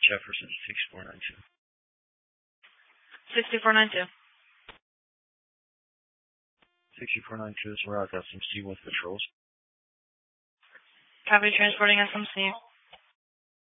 Jefferson, 6492. 6492. 6492 is Rock, SMC with patrols. Copy, transporting SMC.